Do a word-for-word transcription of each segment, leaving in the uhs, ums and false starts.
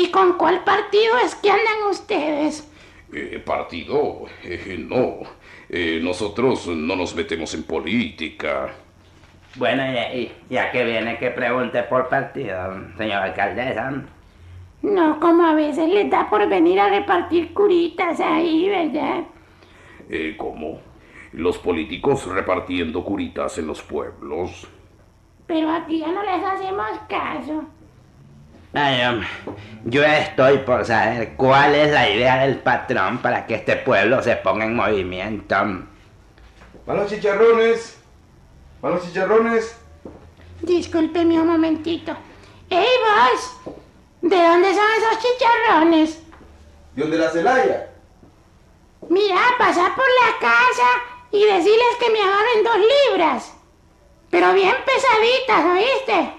¿Y con cuál partido es que andan ustedes? Eh, ¿Partido? Eh, no. Eh, nosotros no nos metemos en política. Bueno, y, y a qué viene que pregunte por partido, señora alcaldesa. No, como a veces les da por venir a repartir curitas ahí, ¿verdad? Eh, ¿Cómo? Los políticos repartiendo curitas en los pueblos. Pero aquí ya no les hacemos caso. Ay, hombre, yo estoy por saber cuál es la idea del patrón para que este pueblo se ponga en movimiento. ¿Van los chicharrones? ¿Van los chicharrones? Discúlpeme un momentito. ¡Ey, vos! ¿De dónde son esos chicharrones? ¿De dónde la Celaya? Mira, pasá por la casa y decirles que me agarren dos libras. Pero bien pesaditas, ¿oíste?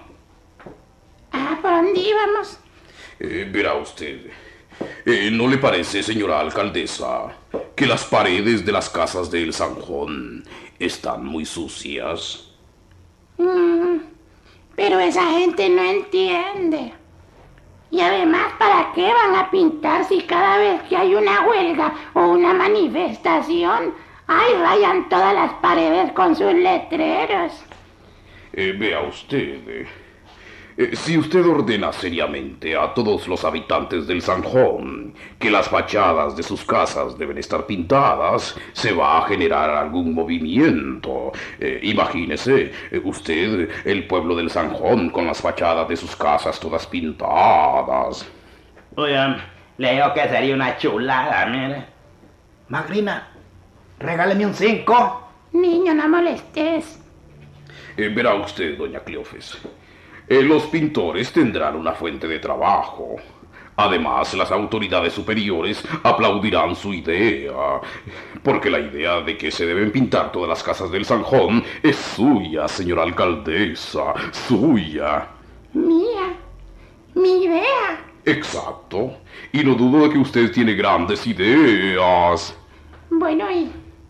Ah, ¿por dónde íbamos? Eh, verá usted, eh, ¿no le parece, señora alcaldesa, que las paredes de las casas de El Zanjón están muy sucias? Mm, pero esa gente no entiende. Y además, ¿para qué van a pintar si cada vez que hay una huelga o una manifestación, ay, rayan todas las paredes con sus letreros? Eh, vea usted, eh, eh, si usted ordena seriamente a todos los habitantes del Zanjón que las fachadas de sus casas deben estar pintadas, se va a generar algún movimiento. Eh, imagínese, eh, usted, el pueblo del Zanjón, con las fachadas de sus casas todas pintadas. Oigan, le digo que sería una chulada, mire. Magrina, regáleme un cinco. Niño, no molestes. Eh, verá usted, doña Cleofes, eh, los pintores tendrán una fuente de trabajo. Además, las autoridades superiores aplaudirán su idea, porque la idea de que se deben pintar todas las casas del Zanjón es suya, señora alcaldesa, suya. Mía, mi idea. Exacto, y no dudo de que usted tiene grandes ideas. Bueno, y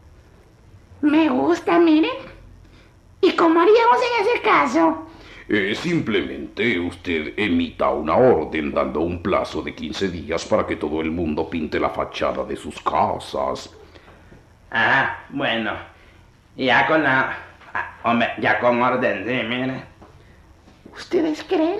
me gusta, miren. ¿Y cómo haríamos en ese caso? Eh, simplemente usted emita una orden dando un plazo de quince días para que todo el mundo pinte la fachada de sus casas. Ah, bueno. Y ya con la... ah, hombre, ya con orden, sí, mire. ¿Ustedes creen?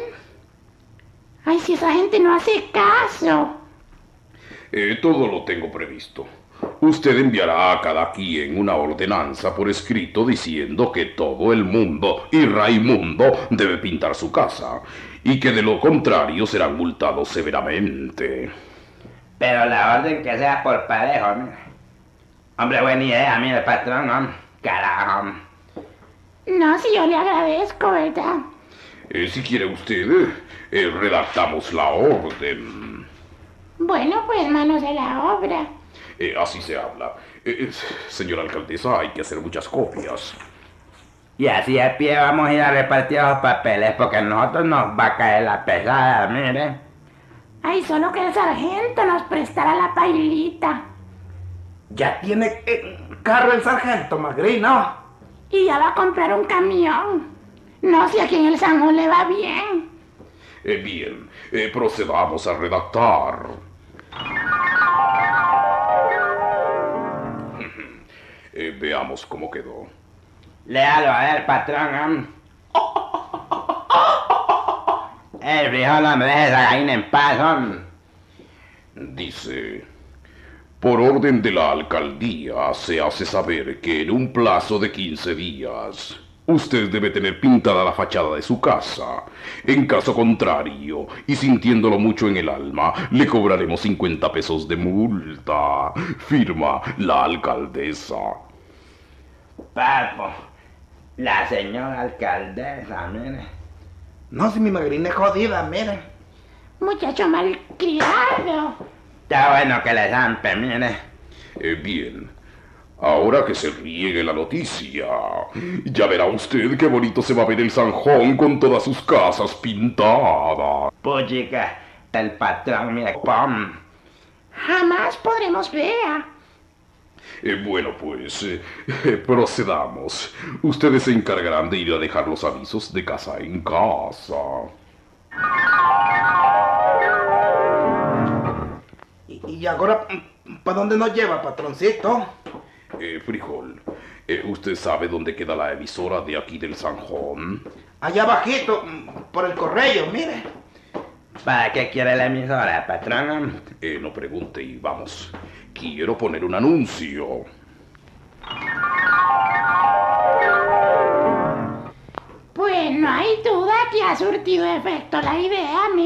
Ay, si esa gente no hace caso. Eh, todo lo tengo previsto. Usted enviará a cada quien una ordenanza por escrito diciendo que todo el mundo y Raimundo debe pintar su casa y que de lo contrario serán multados severamente. Pero la orden que sea por parejo, mire. Hombre, buena idea, mire, patrón, ¿no? Carajo. No, si yo le agradezco, ¿verdad? Eh, si quiere usted, eh, redactamos la orden. Bueno, pues manos a la obra. Eh, así se habla. Eh, eh, señora alcaldesa, hay que hacer muchas copias. Y así a pie vamos a ir a repartir los papeles porque a nosotros nos va a caer la pesada, mire. Ay, solo que el sargento nos prestara la pailita. Ya tiene eh, carro el sargento, Magrina. Y ya va a comprar un camión. No, si aquí en el Zanjón le va bien. Eh, bien, eh, procedamos a redactar. Eh, veamos cómo quedó. Léalo, a ver, patrón. El frijol, hombre, deja esa gallina en paz, hombre. Dice: por orden de la alcaldía se hace saber que en un plazo de quince días usted debe tener pintada la fachada de su casa. En caso contrario, y sintiéndolo mucho en el alma, le cobraremos cincuenta pesos de multa. Firma la alcaldesa. Papo, la señora alcaldesa, mire. No, si mi Magrina es jodida, mire. Muchacho malcriado. Está bueno que le zampe, mire. Eh, bien, ahora que se riegue la noticia, ya verá usted qué bonito se va a ver el Zanjón con todas sus casas pintadas. Puchica, el patrón, mire, pom. Jamás podremos ver. Eh, bueno, pues, eh, eh, procedamos. Ustedes se encargarán de ir a dejar los avisos de casa en casa. ¿Y ahora para dónde nos lleva, patroncito? Eh, frijol, eh, ¿usted sabe dónde queda la emisora de aquí del Sanjón? Allá abajito, por el correo, mire. ¿Para qué quiere la emisora, patrón? Eh, no pregunte y vamos. Quiero poner un anuncio. Pues no hay duda que ha surtido efecto la idea,